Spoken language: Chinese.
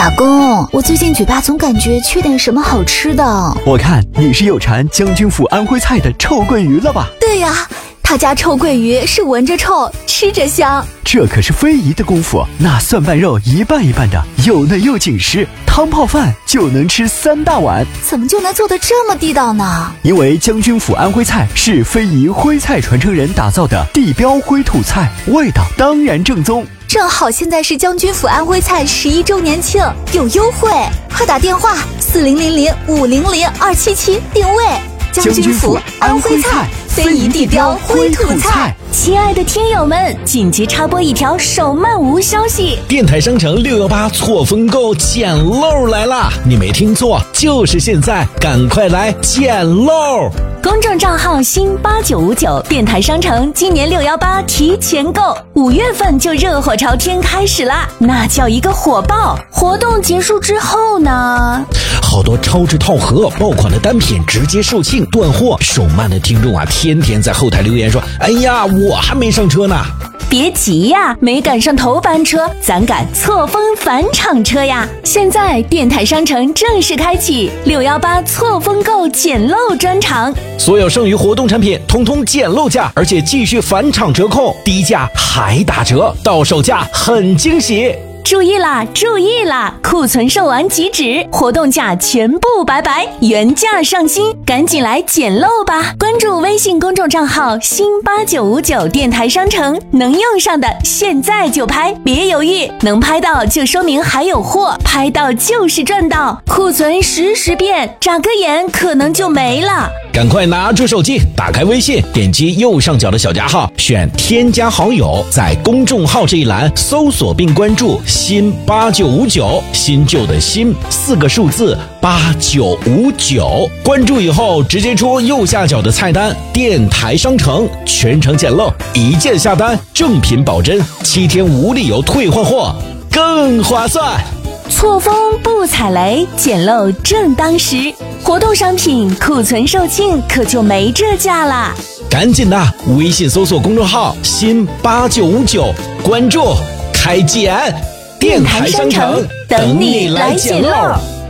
老公，我最近嘴巴总感觉缺点什么好吃的。 我看你是有馋将军府安徽菜的臭鳜鱼了吧？ 对呀，他家臭鳜鱼是闻着臭，吃着香。 这可是非遗的功夫，那蒜瓣肉一半一半的，又嫩又紧实，汤泡饭就能吃3大碗。 怎么就能做得这么地道呢？ 因为将军府安徽菜是非遗徽菜传承人打造的地标徽土菜，味道当然正宗。 正好现在是将军府安徽菜11周年庆，有优惠，快打电话4000500277定位。 将军府安徽菜， 非遗地标徽土菜。 亲爱的听友们，紧急插播一条手慢无消息， 电台商城618错峰购捡漏来啦！你没听错，就是现在，赶快来捡漏！ 公众账号新8959，电台商城今年618提前购，5月份就热火朝天开始啦，那叫一个火爆！活动结束之后呢， 好多超值套盒爆款的单品直接售罄断货，手慢的听众啊，天天在后台留言说：“哎呀，我还没上车呢。” 别急呀，没赶上头班车，咱赶错峰返场车呀！现在电台商城正式开启618错峰购捡漏专场， 所有剩余活动产品统统捡漏价，而且继续返场折扣，低价还打折，到手价很惊喜。 注意啦，注意啦！库存售完即止，活动价全部拜拜，原价上新，赶紧来捡漏吧！关注微信公众账号新8959电台商城，能用上的现在就拍，别犹豫，能拍到就说明还有货，拍到就是赚到，库存实时变，眨个眼可能就没了。 赶快拿出手机，打开微信，点击右上角的小加号，选添加好友，在公众号这一栏搜索并关注新8959，新旧的新4个数字8959，关注以后直接戳右下角的菜单电台商城，全程捡漏，一键下单，正品保真，7天无理由退换货，更划算。 错峰不踩雷，捡漏正当时，活动商品库存售罄可就没这价啦！ 赶紧的，微信搜索公众号新8959，关注开捡，电台商城等你来捡漏。